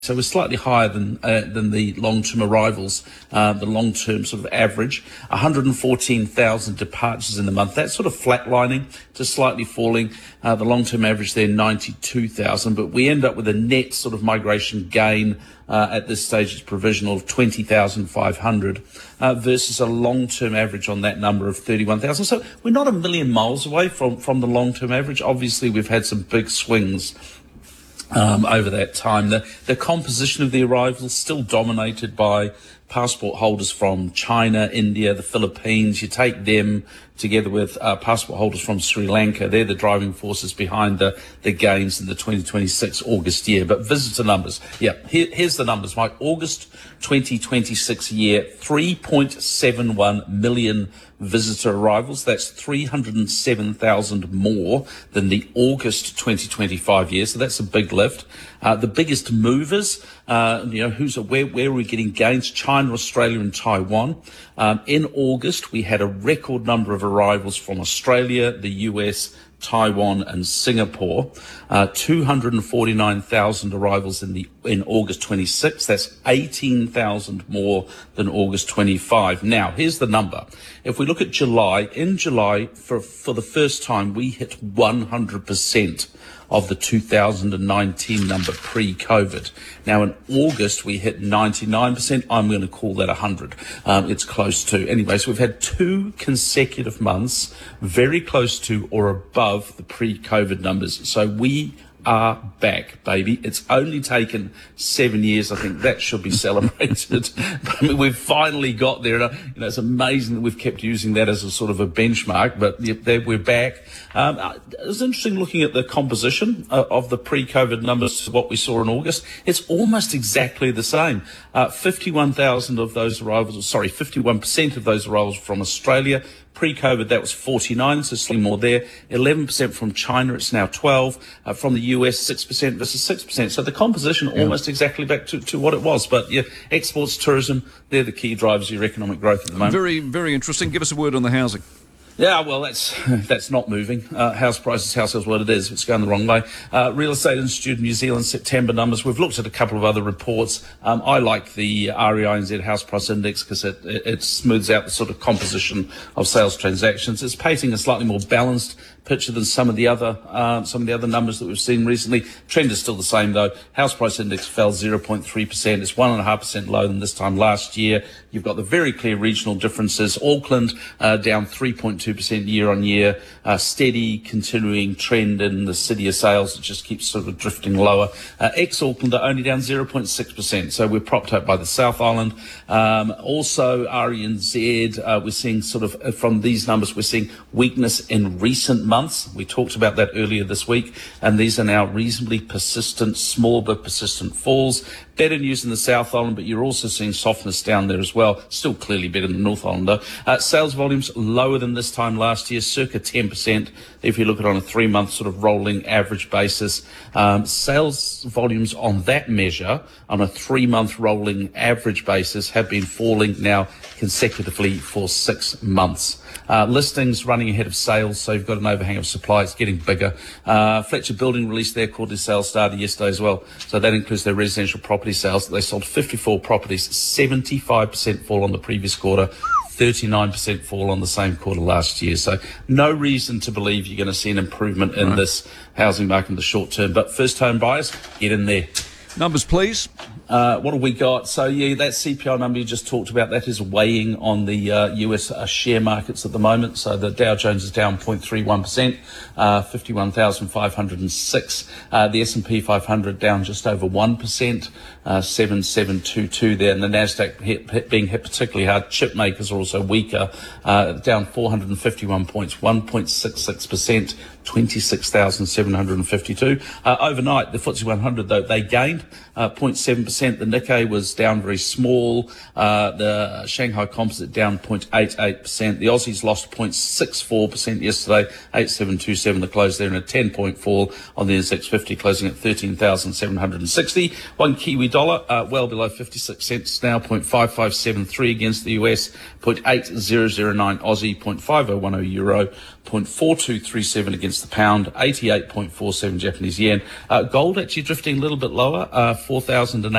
So we're slightly higher than the long-term arrivals, the long-term sort of average. 114,000 departures in the month. That's sort of flatlining to slightly falling. The long-term average there, 92,000. But we end up with a net sort of migration gain at this stage. It's provisional of 20,500 versus a long-term average on that number of 31,000. So we're not a million miles away from the long-term average. Obviously, we've had some big swings over that time. The composition of the arrivals still dominated by passport holders from China, India, the Philippines. You take them together with passport holders from Sri Lanka. They're the driving forces behind the gains in the 2026 August year. But visitor numbers, here's the numbers. My August 2026 year, 3.71 million visitor arrivals. That's 307,000 more than the August 2025 year. So that's a big lift. The biggest movers, where are we getting gains? China, Australia and Taiwan. In August, we had a record number of arrivals from Australia, the US, Taiwan and Singapore. 249,000 arrivals in August 26. That's 18,000 more than August 25. Now, here's the number. If we look at July, in July, for the first time, we hit 100% of the 2019 number pre-COVID. Now in August we hit 99%. I'm going to call that 100. It's close to. Anyway, so we've had 2 consecutive months very close to or above the pre-COVID numbers. So we are back, baby. It's only taken 7 years. I think that should be celebrated. But I mean, we've finally got there. It's amazing that we've kept using that as a sort of a benchmark, but we're back. It was interesting looking at the composition of the pre-COVID numbers to what we saw in August. It's almost exactly the same. 51% of those arrivals from Australia. Pre-COVID, that was 49, so slightly more there. 11% from China, it's now 12. From the US, 6% versus 6%. So the composition almost exactly back to what it was. But exports, tourism, they're the key drivers of your economic growth at the moment. Very, very interesting. Give us a word on the housing. Yeah, well, that's not moving. House prices, house sales, what it is. It's going the wrong way. Real Estate Institute of New Zealand September numbers. We've looked at a couple of other reports. I like the REINZ House Price Index because it smooths out the sort of composition of sales transactions. It's painting a slightly more balanced picture than some of the other numbers that we've seen recently. Trend is still the same though. House Price Index fell 0.3%. It's 1.5% lower than this time last year. You've got the very clear regional differences. Auckland down 3.2% year on year. Steady continuing trend in the city of sales. It just keeps sort of drifting lower. Ex-Auckland are only down 0.6%. So we're propped up by the South Island. Also RENZ, we're seeing sort of from these numbers, we're seeing weakness in recent months. We talked about that earlier this week, and these are now reasonably persistent, small but persistent falls. Better news in the South Island, but you're also seeing softness down there as well. Still clearly better than the North Island though. Sales volumes lower than this time last year, circa 10%. If you look at it on a 3-month sort of rolling average basis, sales volumes on that measure on a 3-month rolling average basis have been falling now consecutively for 6 months. Listings running ahead of sales, so you've got an overhang of supply. It's getting bigger. Fletcher Building released their quarterly sales data yesterday as well. So that includes their residential property sales. They sold 54 properties, 75% fall on the previous quarter, 39% fall on the same quarter last year. So no reason to believe you're going to see an improvement in this housing market in the short term. But first home buyers, get in there. Numbers, please. What have we got? So, that CPI number you just talked about, that is weighing on the US share markets at the moment. So the Dow Jones is down 0.31%, 51,506. The S&P 500 down just over 1%, 7722 there. And the NASDAQ being hit particularly hard. Chip makers are also weaker, down 451 points, 1.66%. 26,752. Overnight, the FTSE 100, though, they gained 0.7%. 0.8%. The Nikkei was down very small. The Shanghai Composite down 0.88%. The Aussies lost 0.64% yesterday, 8727 the close there, and a 10-point fall on the NZX 50, closing at 13,760. One Kiwi dollar, well below 56 cents now, 0.5573 against the US, 0.8009 Aussie, 0.5010 euro, 0.4237 against the pound, 88.47 Japanese yen. Gold actually drifting a little bit lower, 4,008.